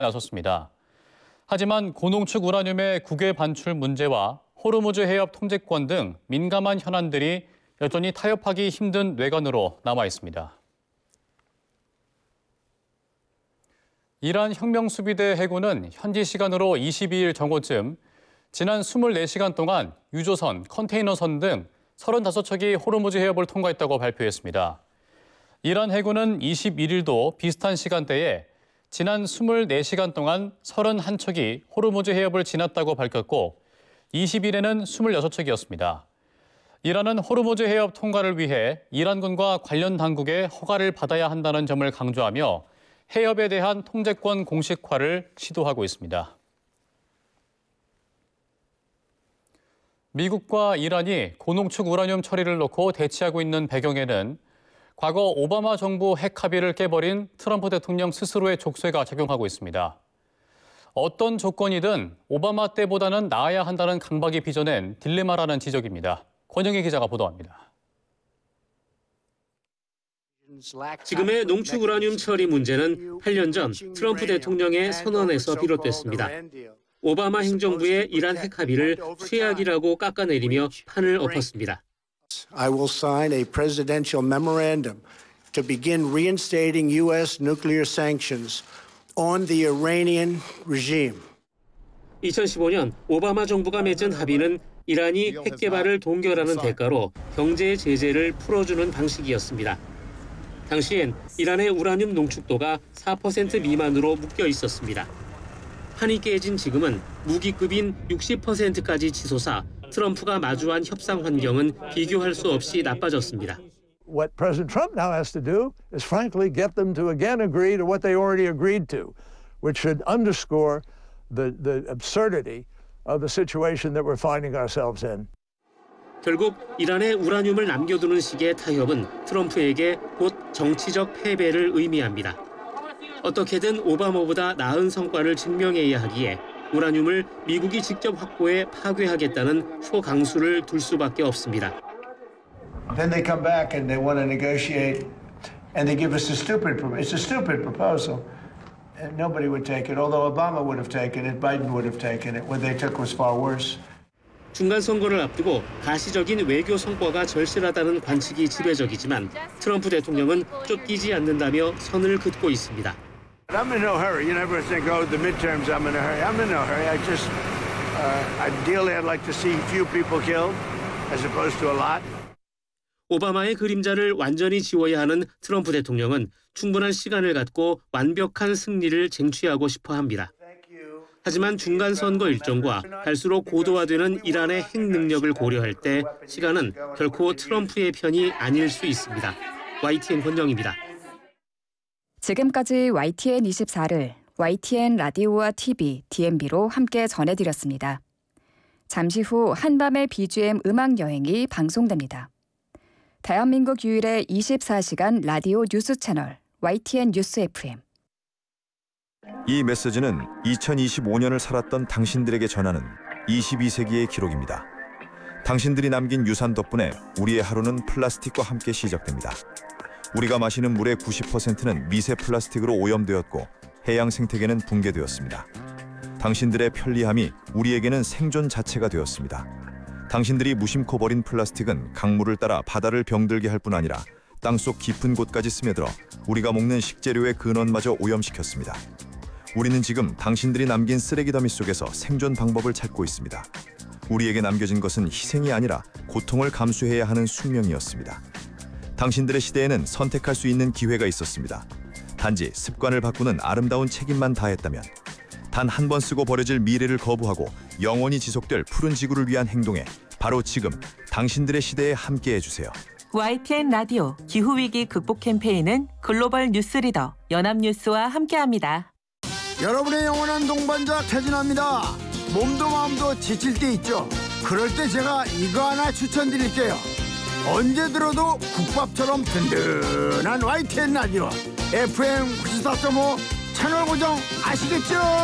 나섰습니다. 하지만 고농축 우라늄의 국외 반출 문제와 호르무즈 해협 통제권 등 민감한 현안들이 여전히 타협하기 힘든 뇌관으로 남아 있습니다. 이란 혁명수비대 해군은 현지 시간으로 22일 정오쯤 지난 24시간 동안 유조선, 컨테이너선 등 35척이 호르무즈 해협을 통과했다고 발표했습니다. 이란 해군은 21일도 비슷한 시간대에 지난 24시간 동안 31척이 호르무즈 해협을 지났다고 밝혔고 20일에는 26척이었습니다. 이란은 호르무즈 해협 통과를 위해 이란군과 관련 당국의 허가를 받아야 한다는 점을 강조하며 해협에 대한 통제권 공식화를 시도하고 있습니다. 미국과 이란이 고농축 우라늄 처리를 놓고 대치하고 있는 배경에는 과거 오바마 정부 핵 합의를 깨버린 트럼프 대통령 스스로의 족쇄가 작용하고 있습니다. 어떤 조건이든 오바마 때보다는 나아야 한다는 강박이 빚어낸 딜레마라는 지적입니다. 권영희 기자가 보도합니다. 지금의 농축 우라늄 처리 문제는 8년 전 트럼프 대통령의 선언에서 비롯됐습니다. 오바마 행정부의 이란 핵 합의를 최악이라고 깎아내리며 판을 엎었습니다. I will sign a presidential memorandum to begin reinstating U.S. nuclear sanctions on the Iranian regime. 2015년 오바마 정부가 맺은 합의는 이란이 핵 개발을 동결하는 대가로 경제 제재를 풀어주는 방식이었습니다. 당시엔 이란의 우라늄 농축도가 4% 미만으로 묶여 있었습니다. 판이 깨진 지금은 무기급인 60%까지 치솟아 트럼프가 마주한 협상 환경은 비교할 수 없이 나빠졌습니다. What President Trump now has to do is frankly get them to again agree to what they already agreed to, which should underscore the absurdity of the situation that we're finding ourselves in. 결국 이란의 우라늄을 남겨두는 식의 타협은 트럼프에게 곧 정치적 패배를 의미합니다. 어떻게든 오바마보다 나은 성과를 증명해야 하기에 우라늄을 미국이 직접 확보해 파괴하겠다는 초강수를 둘 수밖에 없습니다. Then they come back and they want to negotiate and they give us it's a stupid proposal. And nobody would take it, although Obama would have taken it, Biden would have taken it. What they took was far worse. 중간 선거를 앞두고 가시적인 외교 성과가 절실하다는 관측이 지배적이지만 트럼프 대통령은 쫓기지 않는다며 선을 긋고 있습니다. I'm in no hurry. You never think, oh, the midterms, I'm in a hurry. I'm in no hurry. Ideally, I'd like to see few people killed as opposed to a lot. 오바마의 그림자를 완전히 지워야 하는 트럼프 대통령은 충분한 시간을 갖고 완벽한 승리를 쟁취하고 싶어 합니다. 하지만 중간 선거 일정과 갈수록 고도화되는 이란의 핵 능력을 고려할 때 시간은 결코 트럼프의 편이 아닐 수 있습니다. YTN 권정입니다. 지금까지 YTN 24를 YTN 라디오와 TV, DMB로 함께 전해드렸습니다. 잠시 후 한밤의 BGM 음악 여행이 방송됩니다. 대한민국 유일의 24시간 라디오 뉴스 채널 YTN 뉴스 FM. 이 메시지는 2025년을 살았던 당신들에게 전하는 22세기의 기록입니다. 당신들이 남긴 유산 덕분에 우리의 하루는 플라스틱과 함께 시작됩니다. 우리가 마시는 물의 90%는 미세 플라스틱으로 오염되었고 해양 생태계는 붕괴되었습니다. 당신들의 편리함이 우리에게는 생존 자체가 되었습니다. 당신들이 무심코 버린 플라스틱은 강물을 따라 바다를 병들게 할 뿐 아니라 땅속 깊은 곳까지 스며들어 우리가 먹는 식재료의 근원마저 오염시켰습니다. 우리는 지금 당신들이 남긴 쓰레기 더미 속에서 생존 방법을 찾고 있습니다. 우리에게 남겨진 것은 희생이 아니라 고통을 감수해야 하는 숙명이었습니다. 당신들의 시대에는 선택할 수 있는 기회가 있었습니다. 단지 습관을 바꾸는 아름다운 책임만 다했다면, 단 한 번 쓰고 버려질 미래를 거부하고 영원히 지속될 푸른 지구를 위한 행동에 바로 지금 당신들의 시대에 함께해 주세요. YTN 라디오 기후위기 극복 캠페인은 글로벌 뉴스리더 연합뉴스와 함께합니다. 여러분의 영원한 동반자 태진아입니다. 몸도 마음도 지칠 때 있죠. 그럴 때 제가 이거 하나 추천드릴게요. 언제 들어도 국밥처럼 든든한 YTN 라디오 FM 94.5 채널 고정 아시겠죠?